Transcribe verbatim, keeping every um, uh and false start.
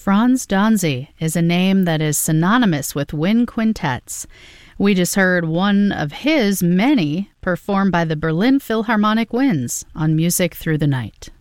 Franz Danzy is a name that is synonymous with wind quintets. We just heard one of his many performed by the Berlin Philharmonic Winds on Music Through the Night.